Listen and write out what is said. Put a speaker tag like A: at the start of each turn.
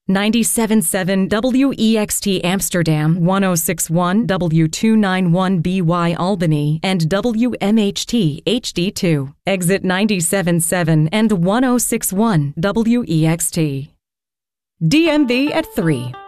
A: 97.7 WEXT Amsterdam, 1061 W291BY Albany, and WMHT HD2. Exit 97.7 and 1061 WEXT. DMV at 3.